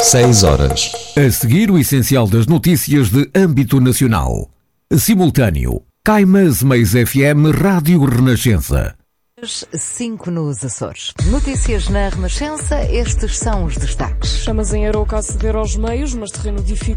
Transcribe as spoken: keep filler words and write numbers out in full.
Seis horas. A seguir, o essencial das notícias de âmbito nacional. Simultâneo. Caimás Mais F M Rádio Renascença. cinco nos Açores. Notícias na Renascença, estes são os destaques. Chamas em Arouca a ceder aos meios, mas terreno difícil.